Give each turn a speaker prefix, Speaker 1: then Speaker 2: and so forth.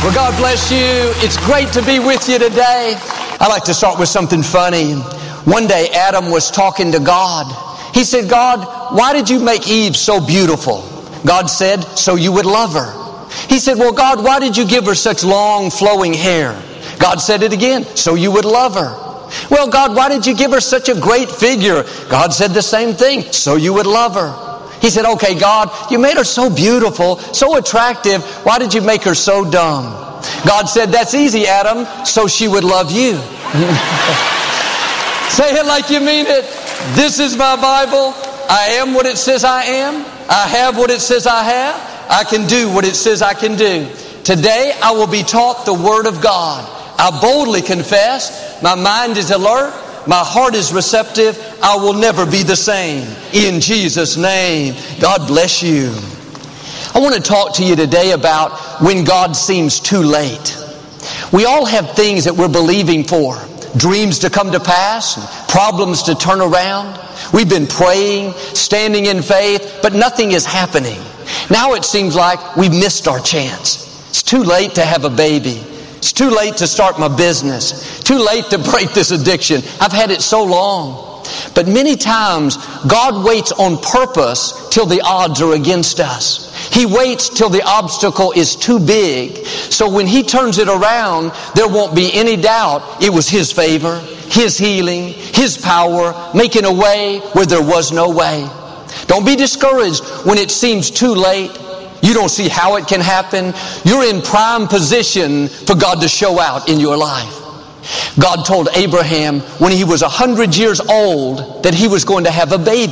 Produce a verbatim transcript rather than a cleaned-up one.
Speaker 1: Well, God bless you. It's great to be with you today. I like to start with something funny. One day, Adam was talking to God. He said, God, why did you make Eve so beautiful? God said, so you would love her. He said, well, God, why did you give her such long, flowing hair? God said it again, so you would love her. Well, God, why did you give her such a great figure? God said the same thing, so you would love her. He said, okay, God, you made her so beautiful, so attractive. Why did you make her so dumb? God said, that's easy, Adam, so she would love you. Say it like you mean it. This is my Bible. I am what it says I am. I have what it says I have. I can do what it says I can do. Today, I will be taught the Word of God. I boldly confess, my mind is alert. My heart is receptive. I will never be the same. In Jesus' name, God bless you. I want to talk to you today about when God seems too late. We all have things that we're believing for. Dreams to come to pass, problems to turn around. We've been praying, standing in faith, but nothing is happening. Now it seems like we've missed our chance. It's too late to have a baby. It's too late to start my business. Too late to break this addiction. I've had it so long. But many times, God waits on purpose till the odds are against us. He waits till the obstacle is too big. So when He turns it around, there won't be any doubt it was His favor, His healing, His power, making a way where there was no way. Don't be discouraged when it seems too late. You don't see how it can happen. You're in prime position for God to show out in your life. God told Abraham when he was a hundred years old that he was going to have a baby.